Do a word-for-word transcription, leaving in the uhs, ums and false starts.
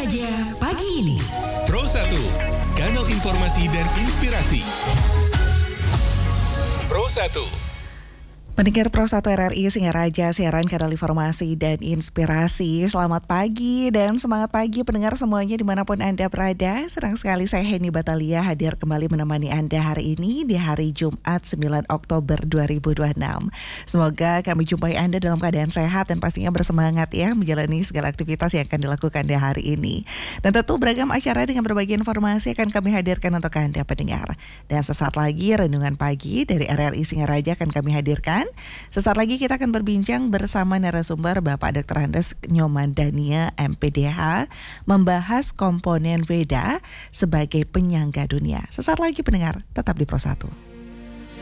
Singaraja pagi ini. Pro satu, kanal informasi dan inspirasi. Pro satu. Pendengar Pro satu R R I Singaraja, siaran kanal informasi dan inspirasi. Selamat pagi dan semangat pagi pendengar semuanya dimanapun Anda berada. Senang sekali saya Heni Batalia hadir kembali menemani Anda hari ini di hari Jumat sembilan Oktober dua ribu dua puluh enam. Semoga kami jumpai Anda dalam keadaan sehat dan pastinya bersemangat ya menjalani segala aktivitas yang akan dilakukan di hari ini. Dan tentu beragam acara dengan berbagai informasi akan kami hadirkan untuk Anda pendengar. Dan sesaat lagi Renungan Pagi dari R R I Singaraja akan kami hadirkan. Sesaat lagi kita akan berbincang bersama narasumber Bapak Doktor Andes Nyoman Dania M P D H membahas komponen Veda sebagai penyangga dunia. Sesaat lagi pendengar, tetap di Pro satu.